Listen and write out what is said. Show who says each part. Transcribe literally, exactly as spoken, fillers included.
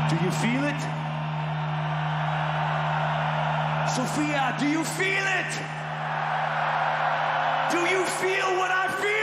Speaker 1: Do you feel it? Sophia, do you feel it? Do you feel what I feel?